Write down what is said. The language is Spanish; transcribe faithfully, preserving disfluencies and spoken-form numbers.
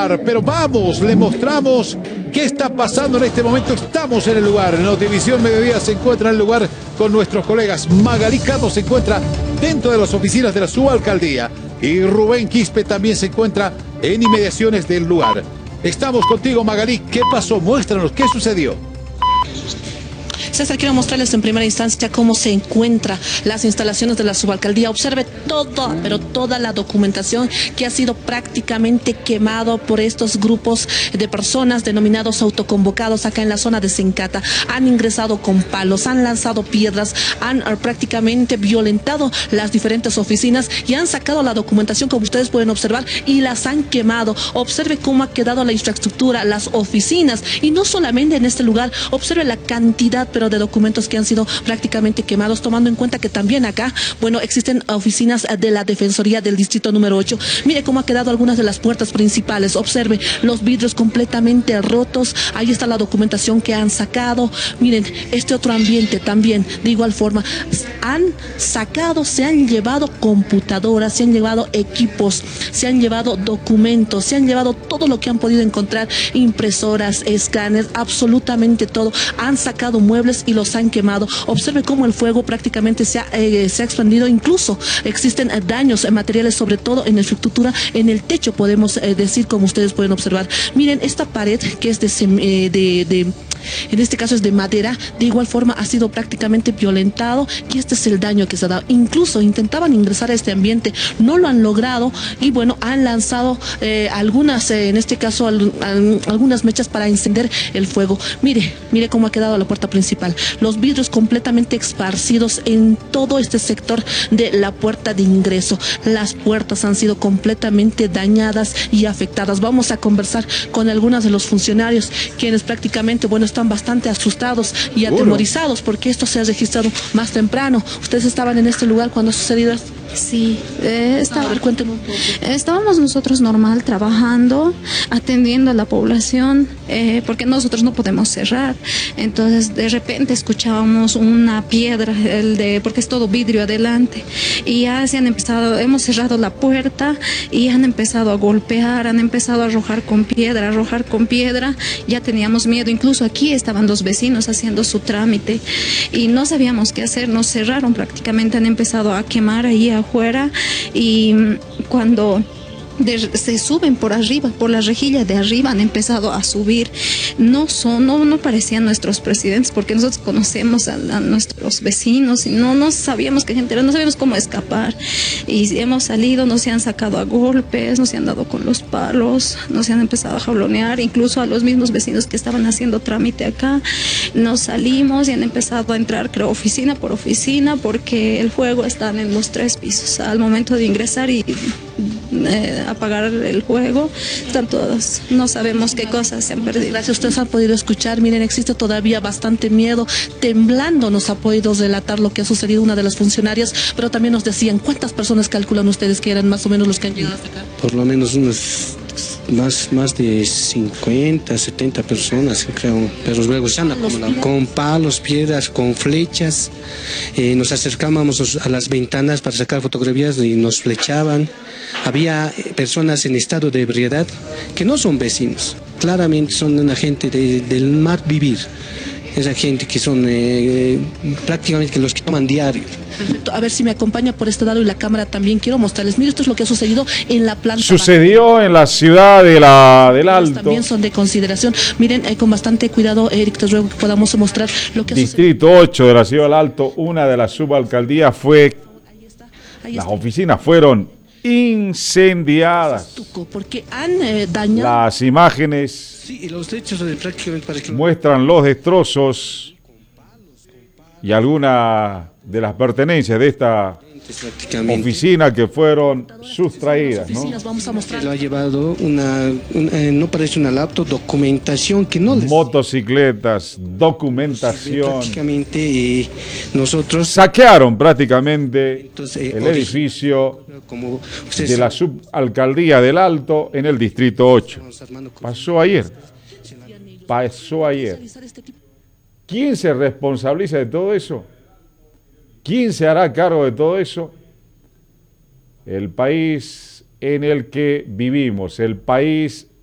lugar, pero vamos, le mostramos qué está pasando en este momento. Estamos en el lugar. Notivisión Mediodía se encuentra en el lugar con nuestros colegas. Magalí Carlos se encuentra dentro de las oficinas de la subalcaldía y Rubén Quispe también se encuentra en inmediaciones del lugar. Estamos contigo, Magalí. ¿Qué pasó? Muéstranos, ¿qué sucedió? César, quiero mostrarles en primera instancia cómo se encuentran las instalaciones de la subalcaldía. Observe toda, pero toda la documentación que ha sido prácticamente quemado por estos grupos de personas denominados autoconvocados acá en la zona de Sencata. Han ingresado con palos, han lanzado piedras, han uh, prácticamente violentado las diferentes oficinas y han sacado la documentación, como ustedes pueden observar, y las han quemado. Observe cómo ha quedado la infraestructura, las oficinas, y no solamente en este lugar. Observe la cantidad, pero de documentos que han sido prácticamente quemados, tomando en cuenta que también acá, bueno, existen oficinas de la Defensoría del Distrito número ocho. Mire cómo ha quedado algunas de las puertas principales. Observe los vidrios completamente rotos. Ahí está la documentación que han sacado. Miren, este otro ambiente también, de igual forma, han sacado, se han llevado computadoras, se han llevado equipos, se han llevado documentos, se han llevado todo lo que han podido encontrar, impresoras, escáneres, absolutamente todo. Han sacado muebles y los han quemado. Observe cómo el fuego prácticamente se ha, eh, se ha expandido. Incluso existen eh, daños eh, materiales, sobre todo en la infraestructura, en el techo, podemos eh, decir, como ustedes pueden observar. Miren, esta pared que es de, eh, de, de en este caso es de madera, de igual forma ha sido prácticamente violentado y este es el daño que se ha dado. Incluso intentaban ingresar a este ambiente, no lo han logrado y bueno, han lanzado eh, algunas, eh, en este caso al, al, algunas mechas para encender el fuego. Mire, mire cómo ha quedado la puerta principal, los vidrios completamente esparcidos en todo este sector de la puerta de ingreso. Las puertas han sido completamente dañadas y afectadas. Vamos a conversar con algunos de los funcionarios, quienes prácticamente, bueno, están bastante asustados y atemorizados porque esto se ha registrado más temprano. ¿Ustedes estaban en este lugar cuando ha sucedido esto? Sí, eh, estaba, a ver, cuéntenme un poco. Estábamos nosotros normal trabajando, atendiendo a la población, eh, porque nosotros no podemos cerrar. Entonces de repente escuchábamos una piedra, el de, porque es todo vidrio adelante, y ya se han empezado, hemos cerrado la puerta y han empezado a golpear, han empezado a arrojar con piedra, arrojar con piedra. Ya teníamos miedo, incluso aquí estaban los vecinos haciendo su trámite y no sabíamos qué hacer, nos cerraron prácticamente, han empezado a quemar ahí afuera y cuando De, se suben por arriba, por la rejilla de arriba han empezado a subir. No son, no, no parecían nuestros presidentes, porque nosotros conocemos a, a nuestros vecinos y no, no sabíamos qué gente era, no sabíamos cómo escapar. Y hemos salido, nos han sacado a golpes, nos han dado con los palos, nos han empezado a jablonear, incluso a los mismos vecinos que estaban haciendo trámite acá. Nos salimos y han empezado a entrar, creo, oficina por oficina, porque el fuego está en los tres pisos. Al momento de ingresar y Eh, apagar el juego, están todos, no sabemos qué cosas se han perdido. Gracias, ustedes han podido escuchar. Miren, existe todavía bastante miedo, temblando nos ha podido relatar lo que ha sucedido una de las funcionarias, pero también nos decían, ¿cuántas personas calculan ustedes que eran más o menos los que han llegado hasta acá? Por lo menos unos más, más de cincuenta, setenta personas, creo, pero luego se han acumulado con palos, piedras, con flechas. Eh, nos acercábamos a las ventanas para sacar fotografías y nos flechaban. Había personas en estado de ebriedad que no son vecinos, claramente son una gente de, del mal vivir. Esa gente que son eh, prácticamente los que toman diario. Perfecto. A ver si me acompaña por este lado y la cámara también. Quiero mostrarles. Mire, esto es lo que ha sucedido en la planta. Sucedió en la ciudad de la, del Alto. También son de consideración. Miren, eh, con bastante cuidado, Eric, te ruego que podamos mostrar lo que ha sucedido. Distrito ocho de la ciudad del Alto, una de las subalcaldías fue... Ahí está, ahí Las está. oficinas fueron incendiadas. Porque han eh, dañado. Las imágenes Sí, y los techos de prácticamente para que... muestran los destrozos y algunas de las pertenencias de esta oficina que fueron sustraídas, ¿no? Vamos a mostrar. Lo ha llevado una, una eh, no parece una laptop, documentación que no les... Motocicletas, documentación. Prácticamente eh, nosotros... Saquearon prácticamente Entonces, eh, el edificio como ustedes de la subalcaldía del Alto en el Distrito ocho. Pasó ayer. Pasó ayer. ¿Quién se responsabiliza de todo eso? ¿Quién se hará cargo de todo eso? El país en el que vivimos, el país